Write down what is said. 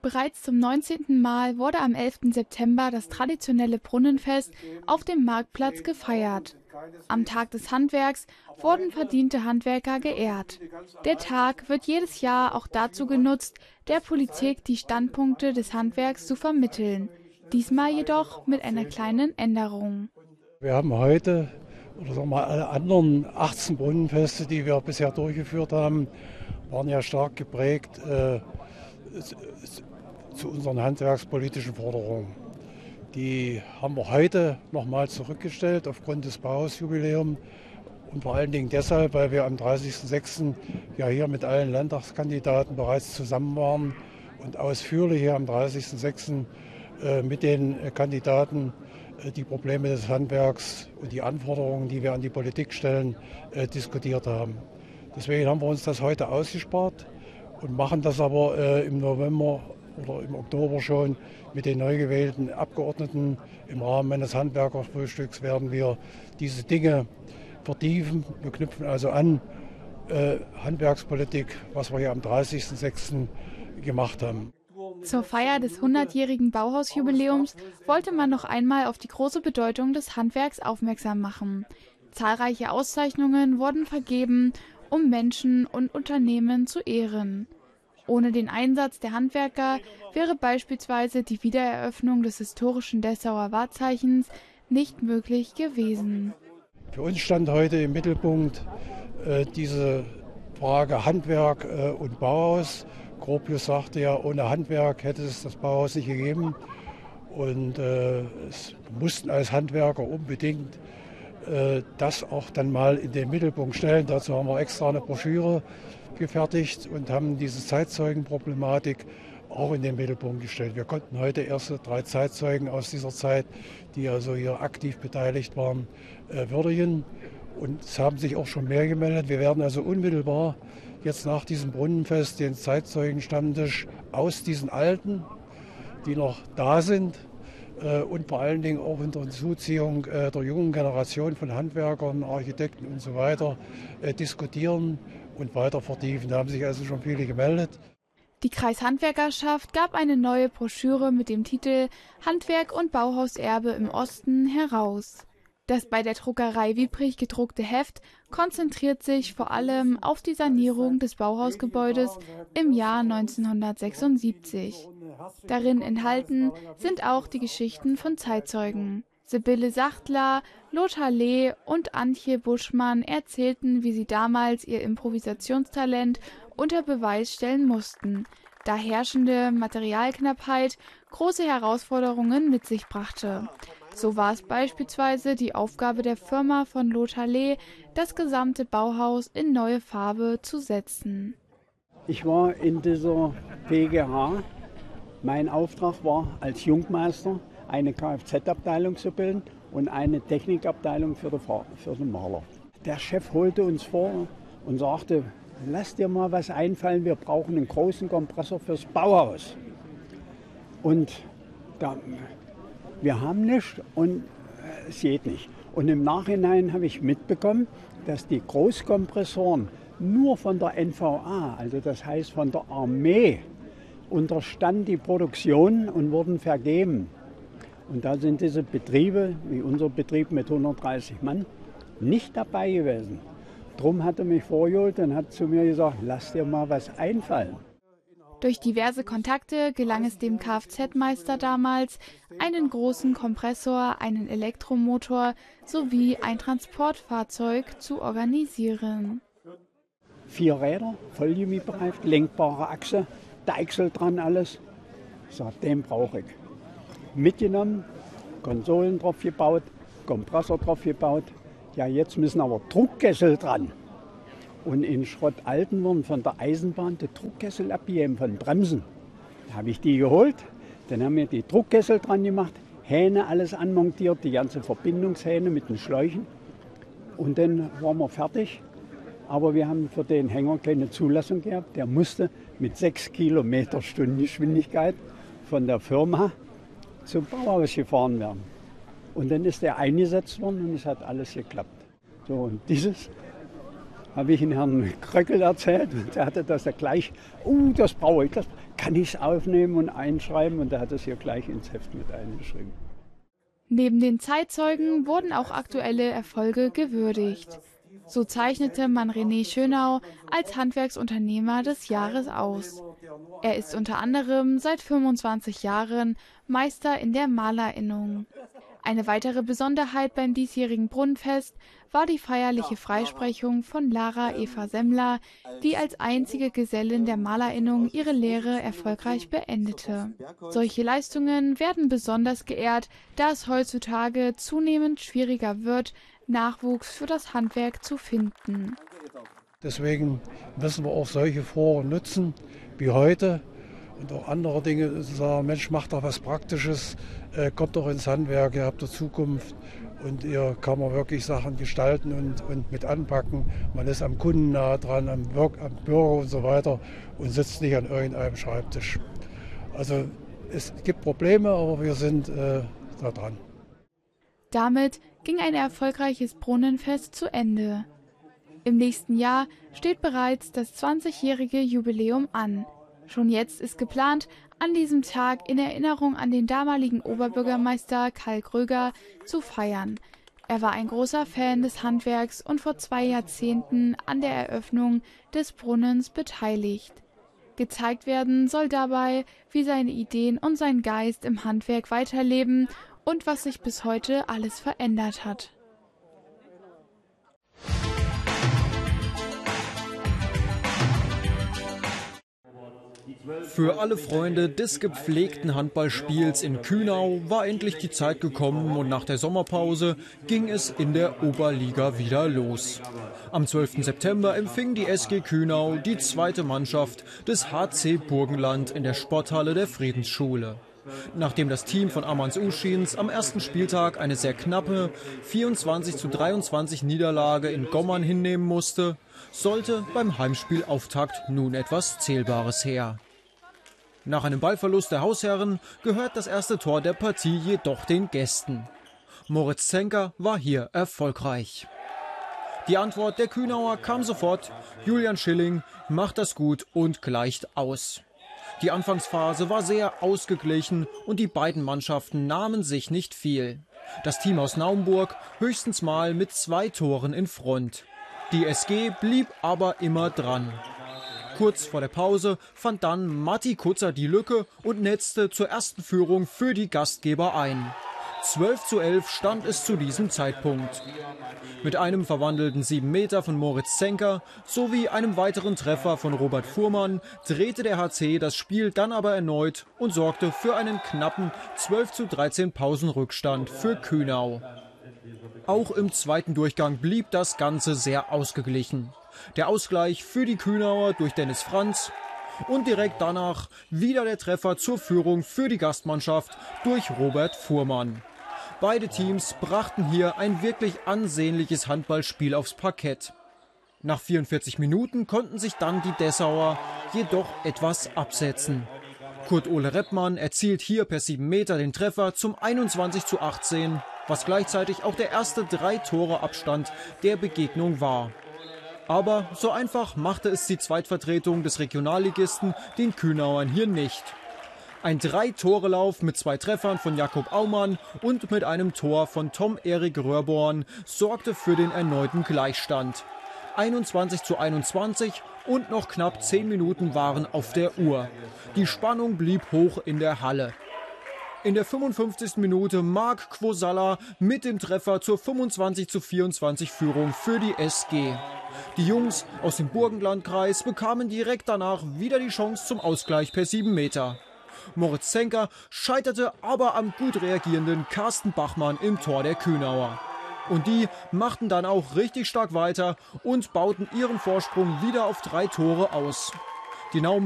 Bereits zum 19. Mal wurde am 11. September das traditionelle Brunnenfest auf dem Marktplatz gefeiert. Am Tag des Handwerks wurden verdiente Handwerker geehrt. Der Tag wird jedes Jahr auch dazu genutzt, der Politik die Standpunkte des Handwerks zu vermitteln. Diesmal jedoch mit einer kleinen Änderung. Wir haben heute, oder sagen wir mal, alle anderen 18 Brunnenfeste, die wir bisher durchgeführt haben, waren ja stark geprägt zu unseren handwerkspolitischen Forderungen. Die haben wir heute nochmal zurückgestellt aufgrund des Bauhausjubiläums und vor allen Dingen deshalb, weil wir am 30.06. ja hier mit allen Landtagskandidaten bereits zusammen waren und ausführlich hier am 30.06. Mit den Kandidaten die Probleme des Handwerks und die Anforderungen, die wir an die Politik stellen, diskutiert haben. Deswegen haben wir uns das heute ausgespart und machen das aber im November oder im Oktober schon mit den neu gewählten Abgeordneten. Im Rahmen eines Handwerkerfrühstücks werden wir diese Dinge vertiefen. Wir knüpfen also an Handwerkspolitik, was wir hier am 30.06. gemacht haben. Zur Feier des 100-jährigen Bauhausjubiläums wollte man noch einmal auf die große Bedeutung des Handwerks aufmerksam machen. Zahlreiche Auszeichnungen wurden vergeben, um Menschen und Unternehmen zu ehren. Ohne den Einsatz der Handwerker wäre beispielsweise die Wiedereröffnung des historischen Dessauer Wahrzeichens nicht möglich gewesen. Für uns stand heute im Mittelpunkt diese Frage Handwerk und Bauhaus. Gropius sagte ja, ohne Handwerk hätte es das Bauhaus nicht gegeben. Und es mussten als Handwerker unbedingt das auch dann mal in den Mittelpunkt stellen. Dazu haben wir extra eine Broschüre gefertigt und haben diese Zeitzeugenproblematik auch in den Mittelpunkt gestellt. Wir konnten heute erste 3 Zeitzeugen aus dieser Zeit, die also hier aktiv beteiligt waren, würdigen. Und es haben sich auch schon mehr gemeldet. Wir werden also unmittelbar jetzt nach diesem Brunnenfest den Zeitzeugenstammtisch aus diesen Alten, die noch da sind, und vor allen Dingen auch unter Hinzuziehung der jungen Generation von Handwerkern, Architekten und so weiter diskutieren und weiter vertiefen. Da haben sich also schon viele gemeldet. Die Kreishandwerkerschaft gab eine neue Broschüre mit dem Titel Handwerk und Bauhauserbe im Osten heraus. Das bei der Druckerei Wieprich gedruckte Heft konzentriert sich vor allem auf die Sanierung des Bauhausgebäudes im Jahr 1976. Darin enthalten sind auch die Geschichten von Zeitzeugen. Sibylle Sachtler, Lothar Lee und Antje Buschmann erzählten, wie sie damals ihr Improvisationstalent unter Beweis stellen mussten, da herrschende Materialknappheit große Herausforderungen mit sich brachte. So war es beispielsweise die Aufgabe der Firma von Lothar Lee, das gesamte Bauhaus in neue Farbe zu setzen. Ich war in dieser PGH. Mein Auftrag war, als Jungmeister eine Kfz-Abteilung zu bilden und eine Technikabteilung für den Maler. Der Chef holte uns vor und sagte, lass dir mal was einfallen, wir brauchen einen großen Kompressor fürs Bauhaus. Und wir haben nichts und es geht nicht. Und im Nachhinein habe ich mitbekommen, dass die Großkompressoren nur von der NVA, also das heißt von der Armee, unterstand die Produktion und wurden vergeben. Und da sind diese Betriebe, wie unser Betrieb mit 130 Mann, nicht dabei gewesen. Drum hat er mich vorgeholt und hat zu mir gesagt, lass dir mal was einfallen. Durch diverse Kontakte gelang es dem Kfz-Meister damals, einen großen Kompressor, einen Elektromotor sowie ein Transportfahrzeug zu organisieren. 4 Räder, vollgummibereift, lenkbare Achse, Deichsel dran, alles. Ich sag, den brauche ich. Mitgenommen, Konsolen drauf gebaut, Kompressor drauf gebaut. Ja, jetzt müssen aber Druckkessel dran. Und in Schrottalten wurden von der Eisenbahn die Druckkessel abgegeben von Bremsen. Da habe ich die geholt, dann haben wir die Druckkessel dran gemacht, Hähne alles anmontiert, die ganze Verbindungshähne mit den Schläuchen. Und dann waren wir fertig. Aber wir haben für den Hänger keine Zulassung gehabt. Der musste mit 6 Kilometer Stundengeschwindigkeit von der Firma zum Bauhaus gefahren werden. Und dann ist er eingesetzt worden und es hat alles geklappt. So, und dieses habe ich den Herrn Kröckel erzählt. Und der hatte das ja gleich, das brauche ich, das kann ich aufnehmen und einschreiben. Und der hat das hier gleich ins Heft mit eingeschrieben. Neben den Zeitzeugen wurden auch aktuelle Erfolge gewürdigt. So zeichnete man René Schönau als Handwerksunternehmer des Jahres aus. Er ist unter anderem seit 25 Jahren Meister in der Malerinnung. Eine weitere Besonderheit beim diesjährigen Brunnenfest war die feierliche Freisprechung von Lara Eva Semmler, die als einzige Gesellin der Malerinnung ihre Lehre erfolgreich beendete. Solche Leistungen werden besonders geehrt, da es heutzutage zunehmend schwieriger wird, Nachwuchs für das Handwerk zu finden. Deswegen müssen wir auch solche Foren nutzen wie heute und auch andere Dinge zu sagen, Mensch, macht doch was Praktisches, kommt doch ins Handwerk, ihr habt eine Zukunft und ihr kann man wirklich Sachen gestalten und mit anpacken. Man ist am Kunden nah dran, am Bürger und so weiter und sitzt nicht an irgendeinem Schreibtisch. Also es gibt Probleme, aber wir sind da dran. Damit ging ein erfolgreiches Brunnenfest zu Ende. Im nächsten Jahr steht bereits das 20-jährige Jubiläum an. Schon jetzt ist geplant, an diesem Tag in Erinnerung an den damaligen Oberbürgermeister Karl Gröger zu feiern. Er war ein großer Fan des Handwerks und vor 2 Jahrzehnten an der Eröffnung des Brunnens beteiligt. Gezeigt werden soll dabei, wie seine Ideen und sein Geist im Handwerk weiterleben und was sich bis heute alles verändert hat. Für alle Freunde des gepflegten Handballspiels in Kühnau war endlich die Zeit gekommen und nach der Sommerpause ging es in der Oberliga wieder los. Am 12. September empfing die SG Kühnau die zweite Mannschaft des HC Burgenland in der Sporthalle der Friedensschule. Nachdem das Team von Amans Uschins am ersten Spieltag eine sehr knappe 24:23 Niederlage in Gommern hinnehmen musste, sollte beim Heimspielauftakt nun etwas Zählbares her. Nach einem Ballverlust der Hausherren gehört das erste Tor der Partie jedoch den Gästen. Moritz Zenker war hier erfolgreich. Die Antwort der Kühnauer kam sofort. Julian Schilling macht das gut und gleicht aus. Die Anfangsphase war sehr ausgeglichen und die beiden Mannschaften nahmen sich nicht viel. Das Team aus Naumburg höchstens mal mit 2 Toren in Front. Die SG blieb aber immer dran. Kurz vor der Pause fand dann Matti Kutzer die Lücke und netzte zur ersten Führung für die Gastgeber ein. 12:11 stand es zu diesem Zeitpunkt. Mit einem verwandelten 7 Meter von Moritz Zenker sowie einem weiteren Treffer von Robert Fuhrmann drehte der HC das Spiel dann aber erneut und sorgte für einen knappen 12:13 Pausenrückstand für Kühnau. Auch im zweiten Durchgang blieb das Ganze sehr ausgeglichen. Der Ausgleich für die Kühnauer durch Dennis Franz und direkt danach wieder der Treffer zur Führung für die Gastmannschaft durch Robert Fuhrmann. Beide Teams brachten hier ein wirklich ansehnliches Handballspiel aufs Parkett. Nach 44 Minuten konnten sich dann die Dessauer jedoch etwas absetzen. Kurt-Ole Reppmann erzielt hier per 7 Meter den Treffer zum 21:18, was gleichzeitig auch der erste 3-Tore-Abstand der Begegnung war. Aber so einfach machte es die Zweitvertretung des Regionalligisten den Kühnauern hier nicht. Ein 3-Tore-Lauf mit 2 Treffern von Jakob Aumann und mit einem Tor von Tom-Erik Röhrborn sorgte für den erneuten Gleichstand. 21:21 und noch knapp 10 Minuten waren auf der Uhr. Die Spannung blieb hoch in der Halle. In der 55. Minute Marc Quosalla mit dem Treffer zur 25:24 Führung für die SG. Die Jungs aus dem Burgenlandkreis bekamen direkt danach wieder die Chance zum Ausgleich per 7 Meter. Moritz Zenker scheiterte aber am gut reagierenden Carsten Bachmann im Tor der Kühnauer. Und die machten dann auch richtig stark weiter und bauten ihren Vorsprung wieder auf 3 Tore aus. Die